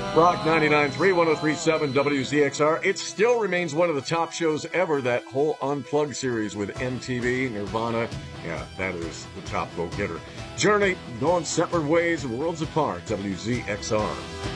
Rock 99.3, 103.7 WZXR. It still remains one of the top shows ever, that whole Unplugged series with MTV, Nirvana. Yeah, that is the top go-getter. Journey going separate ways, worlds apart, WZXR.